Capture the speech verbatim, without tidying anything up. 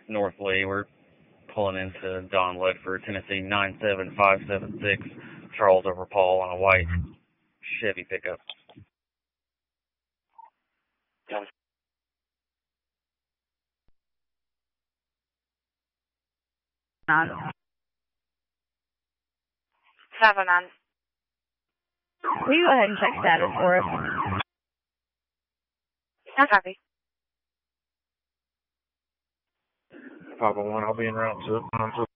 North Lee. We're pulling into Don Ledford, Tennessee, nine seven five seven six, Charles over Paul on a white Chevy pickup. Nine. Seven nine. Will you go ahead and check status for us? No copy. Papa one, I'll be en route to it.